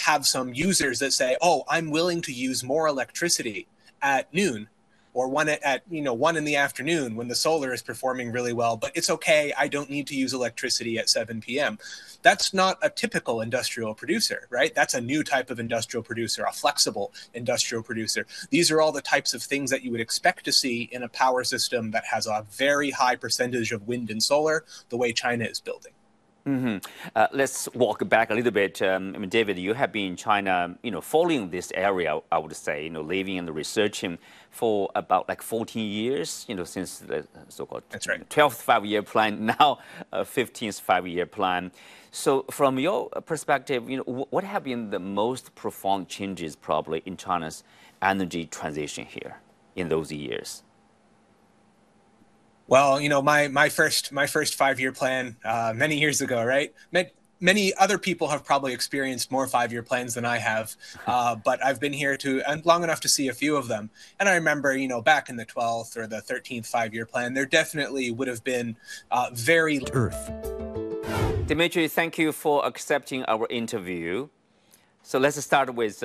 have some users that say, oh, I'm willing to use more electricity at noon or one at 1 in the afternoon when the solar is performing really well, but it's okay, I don't need to use electricity at 7 p.m. That's not a typical industrial producer, right? That's a new type of industrial producer, a flexible industrial producer. These are all the types of things that you would expect to see in a power system that has a very high percentage of wind and solar, the way China is building. Let's walk back a little bit. David, you have been in China, following this area, I would say, living and researching for about like 14 years, since the so-called 12th five-year plan, now 15th five-year plan. So from your perspective, what have been the most profound changes probably in China's energy transition here in those years? Well, my first 5-year plan many years ago, right? Many other people have probably experienced more 5-year plans than I have, but I've been here long enough to see a few of them. And I remember, back in the 12th or the 13th 5-year plan, there definitely would have been very Earth. Dimitri, thank you for accepting our interview. So let's start with,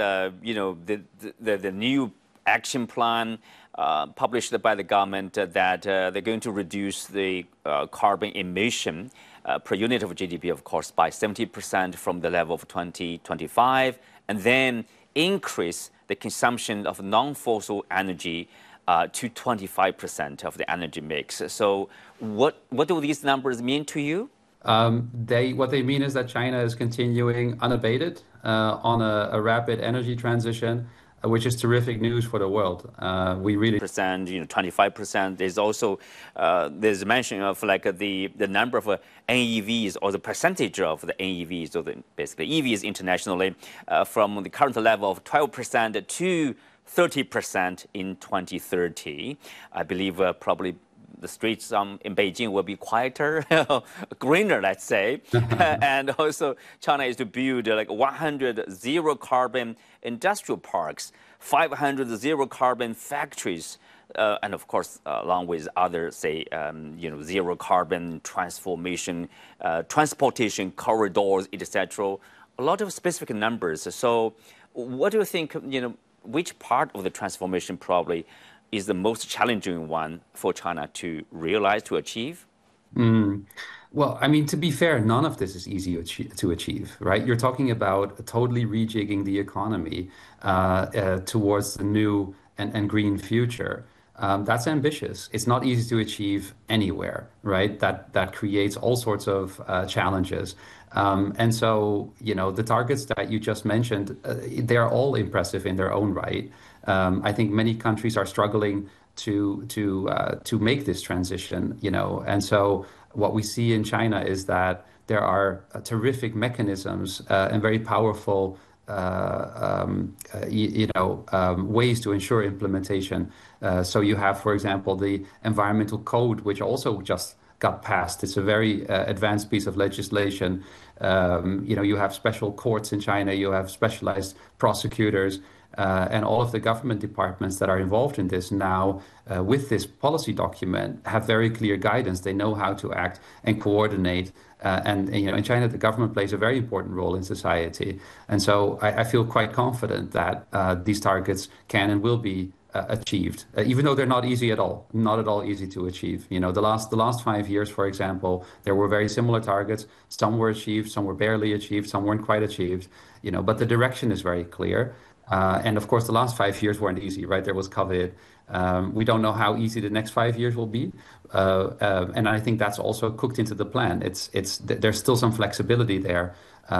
the new action plan published by the government that they're going to reduce the carbon emission per unit of GDP, of course, by 70% from the level of 2025, and then increase the consumption of non-fossil energy to 25% of the energy mix. So what do these numbers mean to you? What they mean is that China is continuing unabated on a rapid energy transition, which is terrific news for the world. We really 25%. There's also there's mention of like the number of NEVs or the percentage of the NEVs or basically EVs internationally from the current level of 12% to 30% in 2030. I believe probably the streets in Beijing will be quieter, greener, let's say. And also China is to build like 100 zero carbon industrial parks, 500 zero carbon factories, and of course, along with other, say, zero carbon transformation, transportation corridors, etc. A lot of specific numbers. So what do you think, which part of the transformation probably is the most challenging one for China to realize, to achieve? Well, I mean, to be fair, none of this is easy to achieve, right? You're talking about totally rejigging the economy towards the new and green future. That's ambitious. It's not easy to achieve anywhere, right? That creates all sorts of challenges. And so, the targets that you just mentioned, they are all impressive in their own right. I think many countries are struggling to make this transition, and so what we see in China is that there are terrific mechanisms and very powerful ways to ensure implementation. So you have, for example, the environmental code, which also just got passed. It's a very advanced piece of legislation. You have special courts in China, you have specialized prosecutors, and all of the government departments that are involved in this now, with this policy document, have very clear guidance. They know how to act and coordinate. And in China, the government plays a very important role in society. And so I feel quite confident that these targets can and will be achieved, even though they're not easy at all, not at all easy to achieve. The last 5 years, for example, there were very similar targets. Some were achieved, some were barely achieved, some weren't quite achieved. But the direction is very clear. And of course, the last 5 years weren't easy, right? There was COVID. We don't know how easy the next 5 years will be, and I think that's also cooked into the plan. There's still some flexibility there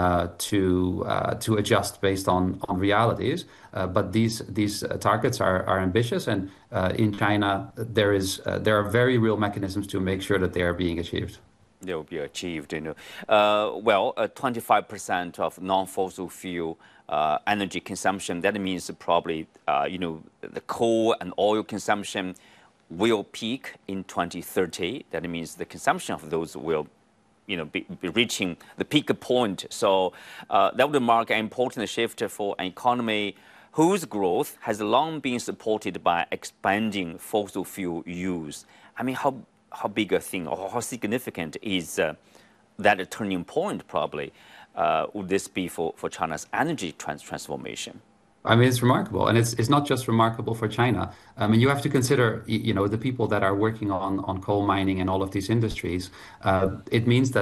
to adjust based on realities, but these targets are ambitious, and in China there are very real mechanisms to make sure that they are being achieved. They will be achieved. 25% of non-fossil fuel energy consumption. That means probably the coal and oil consumption will peak in 2030. That means the consumption of those will be reaching the peak point. So that would mark an important shift for an economy whose growth has long been supported by expanding fossil fuel use. I mean, how big a thing or how significant is that a turning point probably would this be for China's energy transformation? I mean, it's remarkable, and it's not just remarkable for China. I mean, you have to consider, the people that are working on coal mining and all of these industries. It means that